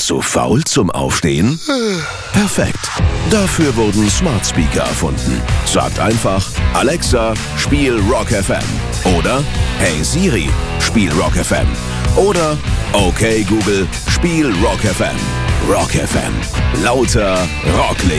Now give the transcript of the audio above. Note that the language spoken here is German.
Zu faul zum Aufstehen? Perfekt. Dafür wurden Smart Speaker erfunden. Sagt einfach, Alexa, spiel Rock FM. Oder, hey Siri, spiel Rock FM. Oder, okay Google, spiel Rock FM. Rock FM. Lauter Rocklegenden.